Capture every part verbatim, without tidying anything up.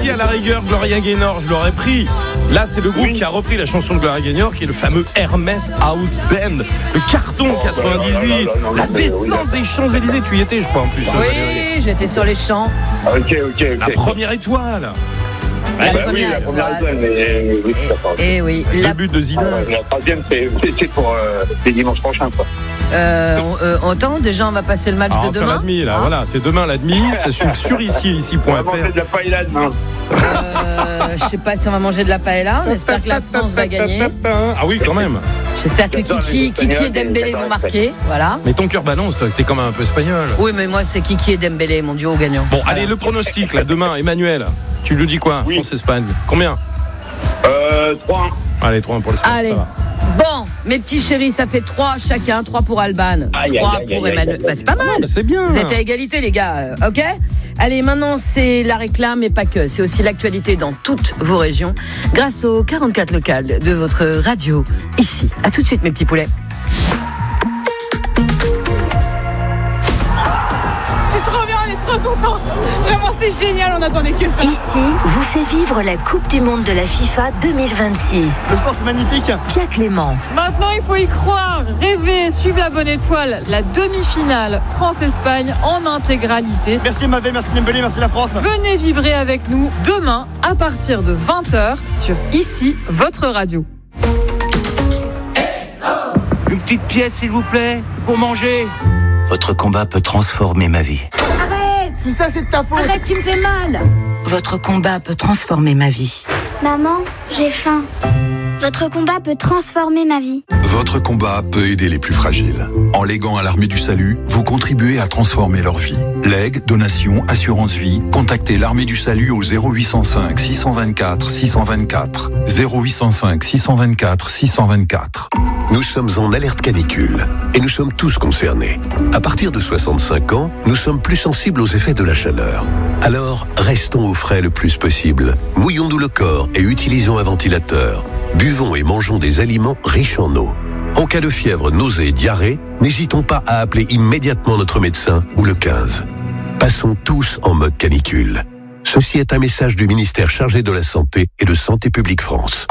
dit à la rigueur Gloria Gaynor, je l'aurais pris. Là, c'est le groupe oui. qui a repris la chanson de Gloria Gaynor, qui est le fameux Hermès House Band. Le carton quatre-vingt-dix-huit. Oh, non, non, non, la non, descente oui, des Champs-Élysées. Tu y étais, je crois, en plus. Oui, hein, j'étais sur les champs. Ok, ok, ok. La première étoile. La, bah première, oui, la étoile. première étoile, mais oui, tout à fait. Et oui, le la... but de Zidane. Ah, la troisième, c'est, c'est pour euh, les dimanches prochains, quoi. Euh, euh, autant, déjà, on va passer le match Alors, de demain. La demi, là, hein voilà, c'est demain la demi. C'est sur, sur ici, ici. On va manger de la paella demain. Euh, je sais pas si on va manger de la paella. On espère que la France va gagner. Ah oui, quand même. J'espère que Kiki, Kiki et Dembélé vont marquer. Voilà. Mais ton cœur balance, toi, t'es quand même un peu espagnol. Oui, mais moi, c'est Kiki et Dembélé, mon duo gagnant. Bon, voilà. Allez, le pronostic, là, demain, Emmanuel. Tu nous dis quoi, oui. France-Espagne? Combien? Euh, trois un. Allez, trois un pour l'Espagne. Allez. Ça va. Bon, mes petits chéris, ça fait trois chacun, trois pour Alban, trois pour Emmanuel. Bah, c'est pas mal. Bah, c'est bien. Vous êtes à égalité, les gars. Ok? Allez, maintenant, c'est la réclame et pas que. C'est aussi l'actualité dans toutes vos régions grâce aux quarante-quatre locales de votre radio ici. À tout de suite, mes petits poulets. C'est trop bien, on est trop contents. Vraiment, c'est génial, on attendait que ça. Ici, vous fait vivre la Coupe du Monde de la FIFA deux mille vingt-six. Le sport, c'est magnifique. Pierre Clément. Maintenant, il faut y croire, rêver, suivre la bonne étoile. La demi-finale France-Espagne en intégralité. Merci Mavé, merci Dembélé, merci la France. Venez vibrer avec nous demain à partir de vingt heures sur Ici, votre radio. Une petite pièce, s'il vous plaît, pour manger. Votre combat peut transformer ma vie. Arrête, tout ça c'est de ta faute. Arrête, tu me fais mal. Votre combat peut transformer ma vie. Maman, j'ai faim. Votre combat peut transformer ma vie. Votre combat peut aider les plus fragiles. En léguant à l'Armée du Salut, vous contribuez à transformer leur vie. Legs, donations, assurance vie, contactez l'Armée du Salut au zéro huit cent cinq six cent vingt-quatre six cent vingt-quatre. zéro huit cent cinq six cent vingt-quatre six cent vingt-quatre. Nous sommes en alerte canicule et nous sommes tous concernés. À partir de soixante-cinq ans, nous sommes plus sensibles aux effets de la chaleur. Alors, restons au frais le plus possible. Mouillons-nous le corps et utilisons un ventilateur. Buvons et mangeons des aliments riches en eau. En cas de fièvre, nausée et diarrhée, n'hésitons pas à appeler immédiatement notre médecin ou le quinze. Passons tous en mode canicule. Ceci est un message du ministère chargé de la Santé et de Santé publique France.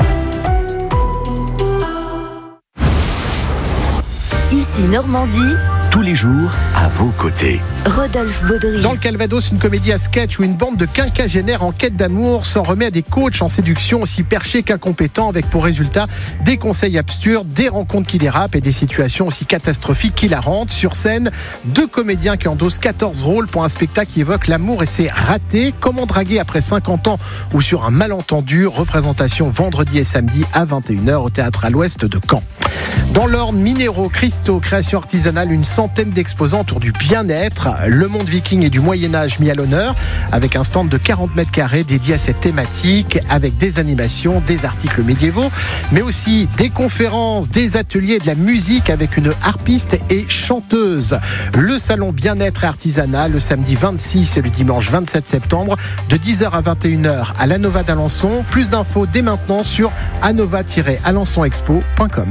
Ici Normandie. Tous les jours, à vos côtés. Rodolphe Baudry. Dans le Calvados, une comédie à sketch où une bande de quinquagénaires en quête d'amour s'en remet à des coachs en séduction aussi perchés qu'incompétents, avec pour résultat des conseils absurdes, des rencontres qui dérapent et des situations aussi catastrophiques qui la rendent. Sur scène, deux comédiens qui endossent quatorze rôles pour un spectacle qui évoque l'amour et ses ratés. Comment draguer après cinquante ans ou sur un malentendu. Représentation vendredi et samedi à vingt et une heures au Théâtre à l'Ouest de Caen. Dans l'Orne, minéraux, cristaux, création artisanale, une centaine d'exposants autour du bien-être. Le monde viking et du Moyen-Âge mis à l'honneur, avec un stand de quarante mètres carrés dédié à cette thématique, avec des animations, des articles médiévaux, mais aussi des conférences, des ateliers, de la musique avec une harpiste et chanteuse. Le salon bien-être et artisanal, le samedi vingt-six et le dimanche vingt-sept septembre, de dix heures à vingt et une heures à l'Anova d'Alençon. Plus d'infos dès maintenant sur anova tiret alençon expo point com.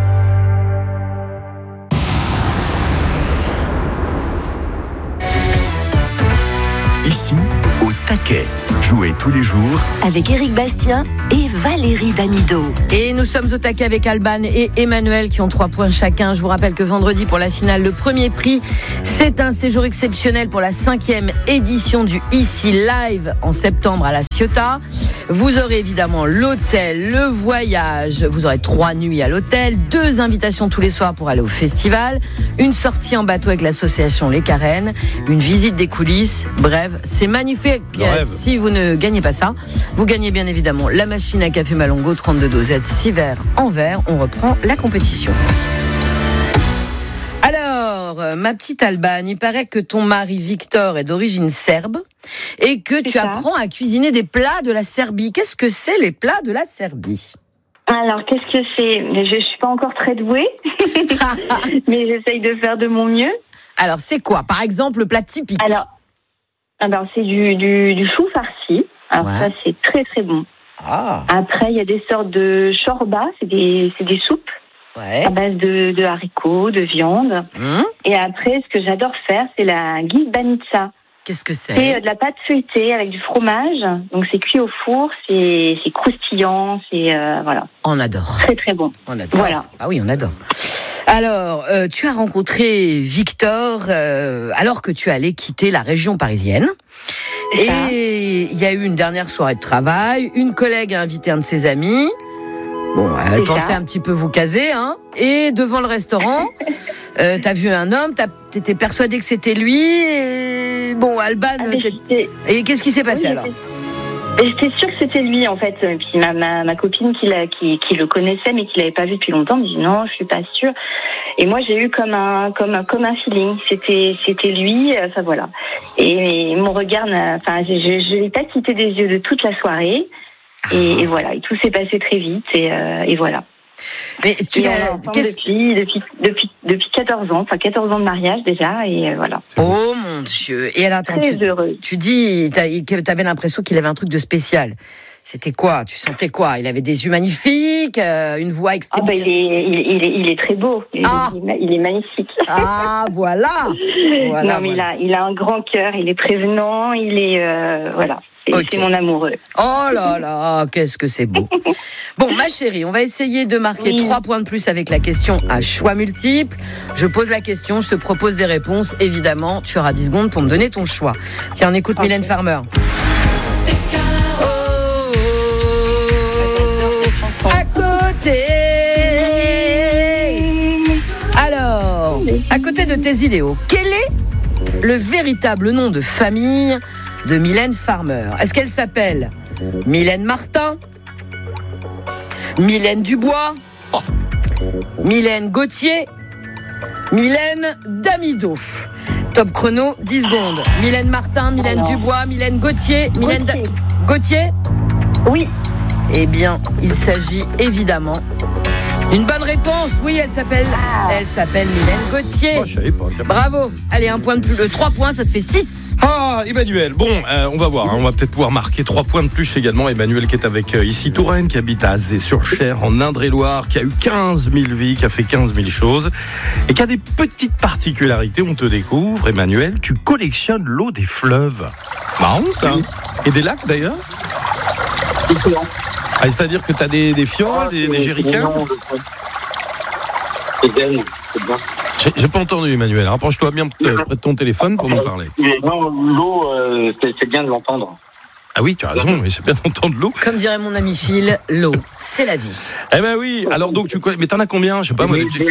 Ici, au taquet. Jouez tous les jours avec Éric Bastien et Valérie Damido. Et nous sommes au taquet avec Alban et Emmanuel qui ont trois points chacun. Je vous rappelle que vendredi pour la finale, le premier prix, c'est un séjour exceptionnel pour la cinquième édition du Ici Live en septembre à la Ciotat. Vous aurez évidemment l'hôtel, le voyage, vous aurez trois nuits à l'hôtel, deux invitations tous les soirs pour aller au festival, une sortie en bateau avec l'association Les Carènes, une visite des coulisses. Bref, c'est magnifique. Si vous ne gagnez pas ça, vous gagnez bien évidemment la machine à café Malongo trente-deux dosettes, six verres en verre. On reprend la compétition. Alors, ma petite Alban, il paraît que ton mari Victor est d'origine serbe et que c'est tu ça. apprends à cuisiner des plats de la Serbie. Qu'est-ce que c'est les plats de la Serbie ? Alors, qu'est-ce que c'est ? Je ne suis pas encore très douée, mais j'essaye de faire de mon mieux. Alors, c'est quoi, par exemple, le plat typique ? Alors, alors c'est du, du, du chou farci. Alors, ouais. Ça, c'est très, très bon. Ah. Après, il y a des sortes de chorba, c'est des, c'est des soupes. Ouais. À base de, de haricots, de viande. Mmh. Et après, ce que j'adore faire, c'est la gilbanica. Qu'est-ce que c'est? C'est de la pâte feuilletée avec du fromage. Donc c'est cuit au four, c'est, c'est croustillant, c'est euh, voilà. On adore. Très très bon. On adore. Voilà. Ah oui, on adore. Alors, euh, tu as rencontré Victor euh, alors que tu allais quitter la région parisienne. Et il y a eu une dernière soirée de travail. Une collègue a invité un de ses amis. Bon, elle c'est pensait ça. Un petit peu vous caser, hein. Et devant le restaurant, euh, t'as vu un homme, t'as, t'étais persuadé que c'était lui. Et bon, Alban. Ah, et qu'est-ce qui s'est passé oui, alors? Et j'étais sûre que c'était lui en fait. Et puis ma, ma, ma copine qui, l'a, qui, qui le connaissait mais qui l'avait pas vu depuis longtemps me dit non, je suis pas sûre. Et moi j'ai eu comme un comme un comme un feeling. C'était c'était lui. Enfin voilà. Et, et mon regard, enfin je je l'ai pas quitté des yeux de toute la soirée. Et, et voilà. Et tout s'est passé très vite. Et, euh, et voilà. Mais tu et on est ensemble depuis, depuis, depuis, depuis quatorze ans, enfin quatorze ans de mariage déjà, et euh, voilà. Oh mon Dieu! Et alors, attends, Très tu, heureuse. tu dis, t'avais l'impression qu'il avait un truc de spécial. C'était quoi? Tu sentais quoi? Il avait des yeux magnifiques, euh, une voix exceptionnelle. Ah bah il est, il, il est, il est très beau. Il, ah. est, il est magnifique. Ah voilà. voilà non mais voilà. il a, il a un grand cœur. Il est prévenant. Il est, euh, voilà. Et okay. C'est mon amoureux. Oh là là, qu'est-ce que c'est beau. Bon, ma chérie, on va essayer de marquer trois oui. points de plus avec la question à choix multiples. Je pose la question, je te propose des réponses. Évidemment, tu auras dix secondes pour me donner ton choix. Tiens, on écoute okay. Mylène Farmer. Oh, à côté. Alors, à côté de tes idéaux, quel est le véritable nom de famille de Mylène Farmer? Est-ce qu'elle s'appelle Mylène Martin, Mylène Dubois, oh. Mylène Gauthier, Mylène Damido? Top chrono, dix secondes. Mylène Martin, Mylène Alors. Dubois, Mylène Gauthier, Mylène Gauthier. Da- Gauthier Oui. Eh bien, il s'agit évidemment une bonne réponse. Oui, elle s'appelle, ah. elle s'appelle Mylène Gauthier. Oh, je savais pas. Bravo. Allez, un point de plus, le trois points, ça te fait six. Ah, Emmanuel. Bon, euh, on va voir. Hein, on va peut-être pouvoir marquer trois points de plus également. Emmanuel qui est avec euh, ici Touraine, qui habite à Azé-sur-Cher en Indre-et-Loire, qui a eu quinze mille vies, qui a fait quinze mille choses et qui a des petites particularités. On te découvre, Emmanuel. Tu collectionnes l'eau des fleuves. Marrant ça. Oui. Et des lacs d'ailleurs. Ah, c'est-à-dire que tu as des, des fioles, ah, des, des jerrycans. J'ai, j'ai pas entendu, Emmanuel. Rapproche-toi bien euh, près de ton téléphone pour nous parler. Non, l'eau, euh, c'est, c'est bien de l'entendre. Ah oui, tu as raison, mais c'est bien d'entendre l'eau. Comme dirait mon ami Phil, l'eau, c'est la vie. Eh ben oui, alors donc tu connais. Mais t'en as combien? Je sais pas moi. J'ai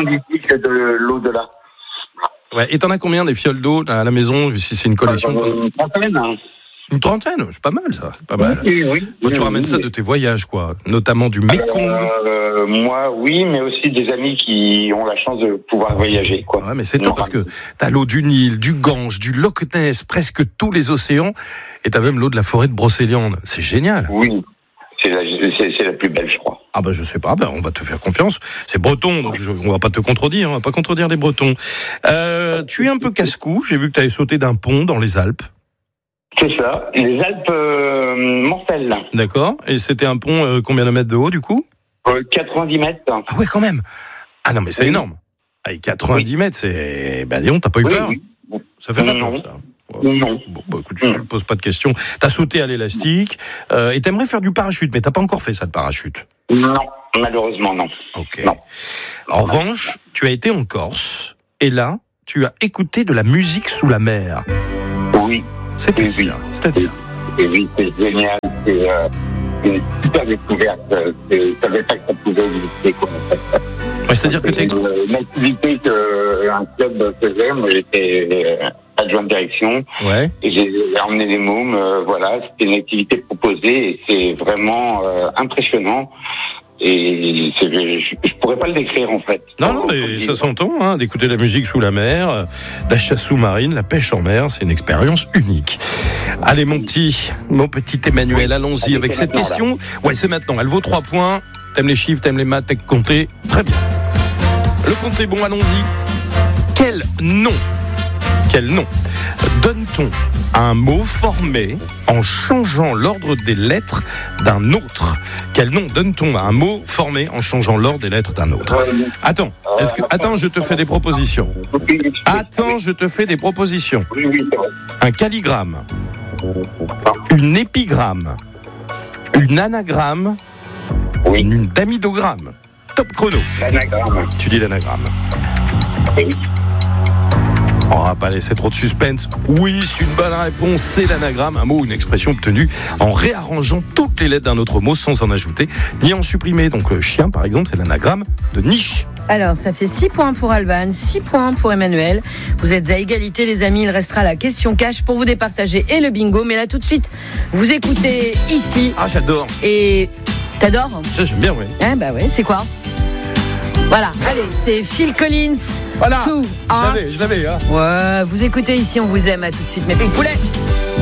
de l'eau de là. Ouais, et t'en as combien des fioles d'eau à la maison, si c'est une collection? Une trentaine, hein. Une trentaine, c'est pas mal ça, c'est pas mal. Oui, oui, Moi, tu oui, ramènes oui, ça oui. de tes voyages, quoi, notamment du Mékong. Euh, moi, oui, mais aussi des amis qui ont la chance de pouvoir voyager, quoi. Ouais, mais c'est top parce que t'as l'eau du Nil, du Gange, du Loch Ness, presque tous les océans, et t'as même l'eau de la forêt de Brocéliande. C'est génial. Oui, c'est la, c'est, c'est la plus belle, je crois. Ah ben je sais pas, ben on va te faire confiance. C'est breton, donc je, on va pas te contredire, on va pas contredire les Bretons. Euh, tu es un peu casse-cou. J'ai vu que t'avais sauté d'un pont dans les Alpes. C'est ça, les Alpes euh, Mortelles. D'accord. Et c'était un pont euh, combien de mètres de haut du coup? euh, quatre-vingt-dix mètres. Ah ouais, quand même. Ah non, mais c'est oui. énorme. Avec quatre-vingt-dix oui. mètres, c'est. Ben dis donc, t'as pas eu oui, peur? Oui. Ça fait pas non. peur, ça. Ouais. Non. Bon, bah écoute, je ne te pose pas de questions. T'as sauté à l'élastique euh, et t'aimerais faire du parachute, mais t'as pas encore fait ça de parachute? Non, malheureusement non. Ok. Non. En revanche, tu as été en Corse et là, tu as écouté de la musique sous la mer. Oui. C'est-à-dire, oui. C'est-à-dire. Et oui, c'est génial. C'est euh, une super découverte. Je ne savais pas que ça pouvait exister. Quoi. Ouais, c'est-à-dire que t'es... Une, une activité qu'un club faisait. Moi, j'étais adjoint de direction. Ouais. Et j'ai emmené les mômes. Euh, voilà, c'était une activité proposée et c'est vraiment euh, impressionnant. Et c'est, je, je pourrais pas le décrire en fait. Non, non, mais ça s'entend, hein, d'écouter la musique sous la mer, la chasse sous-marine, la pêche en mer, c'est une expérience unique. Allez, mon petit, mon petit Emmanuel, allons-y avec, avec cette question. Là. Ouais, c'est maintenant. Elle vaut trois points. T'aimes les chiffres, t'aimes les maths, t'aimes compter. Très bien. Le compte est bon, allons-y. Quel nom, Quel nom donne-t-on à un mot formé en changeant l'ordre des lettres d'un autre? Quel nom donne-t-on à un mot formé en changeant l'ordre des lettres d'un autre? Attends, est-ce que... Attends, je te fais des propositions. Attends, je te fais des propositions. Un calligramme, une épigramme, une anagramme, une damidogramme. Top chrono. L'anagramme. Tu dis l'anagramme. Oui. On va pas laisser trop de suspense. Oui, c'est une bonne réponse, c'est l'anagramme, un mot ou une expression obtenue en réarrangeant toutes les lettres d'un autre mot sans en ajouter ni en supprimer. Donc euh, chien, par exemple, c'est l'anagramme de niche. Alors, ça fait six points pour Alban, six points pour Emmanuel. Vous êtes à égalité, les amis. Il restera la question cash pour vous départager et le bingo. Mais là, tout de suite, vous écoutez ici. Ah, j'adore. Et t'adores? Ça, j'aime bien, oui. Eh bah ouais, c'est quoi? Voilà, allez, c'est Phil Collins. Voilà, Two je l'avais, je l'avais. Hein. Ouais, vous écoutez ici, on vous aime. À tout de suite, mes petits poulets.